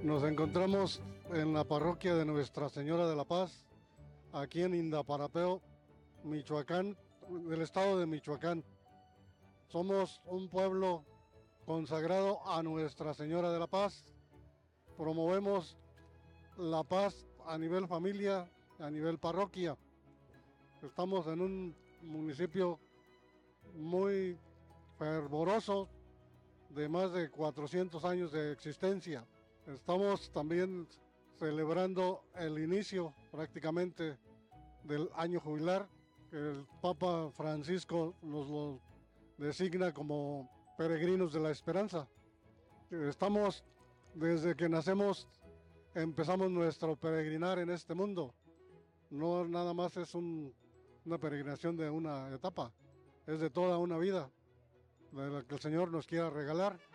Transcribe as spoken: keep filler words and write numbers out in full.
Nos encontramos en la parroquia de Nuestra Señora de la Paz, aquí en Indaparapeo, Michoacán, del estado de Michoacán. Somos un pueblo consagrado a Nuestra Señora de la Paz. Promovemos la paz a nivel familia, a nivel parroquia. Estamos en un municipio muy fervoroso, de más de cuatrocientos años de existencia. Estamos también celebrando el inicio prácticamente del año jubilar, que el Papa Francisco nos lo designa como peregrinos de la esperanza. Estamos, desde que nacemos, empezamos nuestro peregrinar en este mundo. No nada más es un, una peregrinación de una etapa, es de toda una vida, de la que el Señor nos quiera regalar.